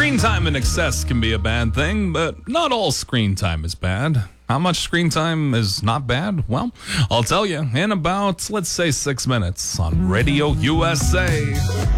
Screen time in excess can be a bad thing, but not all screen time is bad. How much screen time is not bad? Well, I'll tell you in about, let's say, 6 minutes on Radio USA.